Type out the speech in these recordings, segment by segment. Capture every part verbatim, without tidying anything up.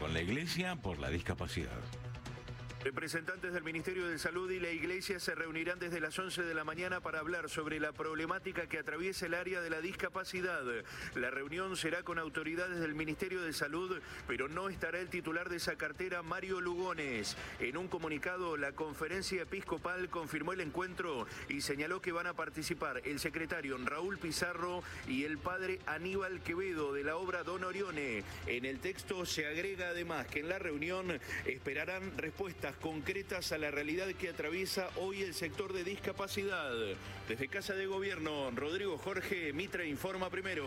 con la Iglesia por la discapacidad. Representantes del Ministerio de Salud y la Iglesia se reunirán desde las once de la mañana para hablar sobre la problemática que atraviesa el área de la discapacidad. La reunión será con autoridades del Ministerio de Salud, pero no estará el titular de esa cartera, Mario Lugones. En un comunicado, la Conferencia Episcopal confirmó el encuentro y señaló que van a participar el secretario Raúl Pizarro y el padre Aníbal Quevedo de la obra Don Orione. En el texto se agrega además que en la reunión esperarán respuestas concretas a la realidad que atraviesa hoy el sector de discapacidad. Desde Casa de Gobierno, Rodrigo Jorge, Mitre informa primero.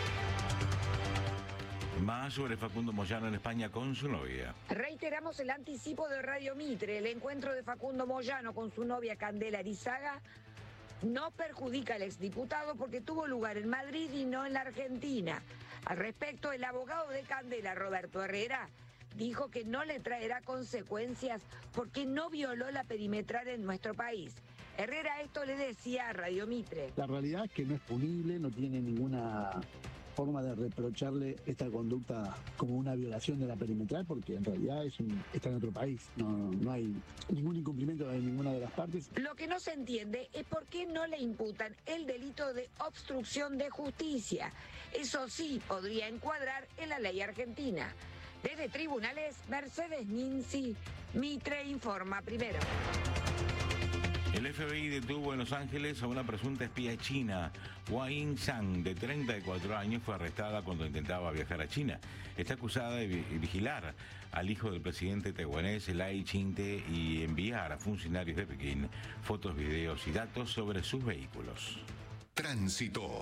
Más sobre Facundo Moyano en España con su novia. Reiteramos el anticipo de Radio Mitre. El encuentro de Facundo Moyano con su novia Candela Arizaga no perjudica al exdiputado porque tuvo lugar en Madrid y no en la Argentina. Al respecto, el abogado de Candela, Roberto Herrera, dijo que no le traerá consecuencias porque no violó la perimetral en nuestro país. Herrera esto le decía a Radio Mitre. La realidad es que no es punible, no tiene ninguna forma de reprocharle esta conducta como una violación de la perimetral, porque en realidad es un, está en otro país, no, no hay ningún incumplimiento de ninguna de las partes. Lo que no se entiende es por qué no le imputan el delito de obstrucción de justicia. Eso sí podría encuadrar en la ley argentina. Desde tribunales, Mercedes Ninzi, Mitre informa primero. El F B I detuvo en Los Ángeles a una presunta espía china. Hua Ying-san, de treinta y cuatro años, fue arrestada cuando intentaba viajar a China. Está acusada de vigilar al hijo del presidente taiwanés, Lai Ching-te, y enviar a funcionarios de Pekín fotos, videos y datos sobre sus vehículos. Tránsito.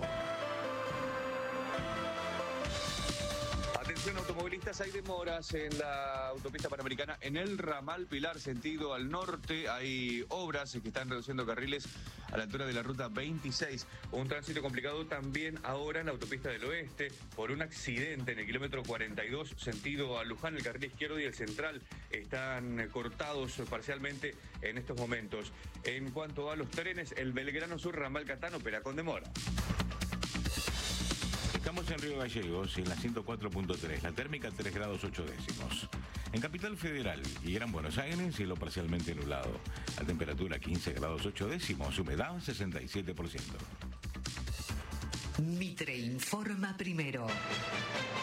Atención automovilistas, hay demoras en la autopista panamericana en el ramal Pilar, sentido al norte. Hay obras que están reduciendo carriles a la altura de la ruta veintiséis. Un tránsito complicado también ahora en la autopista del oeste por un accidente en el kilómetro cuarenta y dos, sentido a Luján. El carril izquierdo y el central están cortados parcialmente en estos momentos. En cuanto a los trenes, el Belgrano Sur ramal Catán opera con demora. Estamos en Río Gallegos y en la ciento cuatro punto tres, la térmica tres grados ocho décimos. En Capital Federal y Gran Buenos Aires, cielo parcialmente nublado. La temperatura quince grados ocho décimos, humedad sesenta y siete por ciento. Mitre informa primero.